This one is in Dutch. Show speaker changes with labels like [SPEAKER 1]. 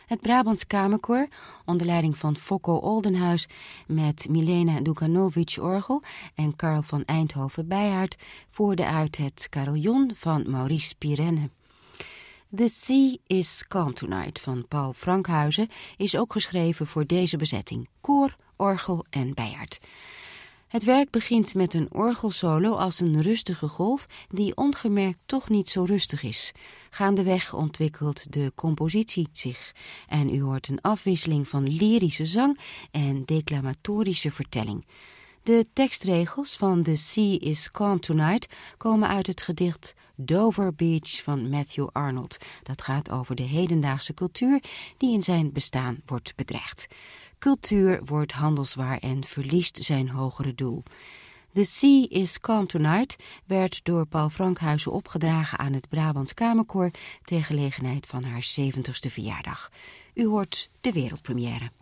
[SPEAKER 1] Het Brabants Kamerkoor, onder leiding van Fokko Oldenhuis met Milena Dukanovic orgel en Carl van Eindhoven Bijhaard, voerde uit het carillon van Maurice Pirenne. The Sea is Calm Tonight van Paul Frankhuizen is ook geschreven voor deze bezetting, koor, orgel en Bijhaard. Het werk begint met een orgelsolo als een rustige golf die ongemerkt toch niet zo rustig is. Gaandeweg ontwikkelt de compositie zich en u hoort een afwisseling van lyrische zang en declamatorische vertelling. De tekstregels van The Sea is Calm Tonight komen uit het gedicht Dover Beach van Matthew Arnold. Dat gaat over de hedendaagse cultuur die in zijn bestaan wordt bedreigd. Cultuur wordt handelswaar en verliest zijn hogere doel. The Sea is Calm Tonight werd door Paul Frankhuizen opgedragen aan het Brabants Kamerkoor ter gelegenheid van haar 70ste verjaardag. U hoort de wereldpremière.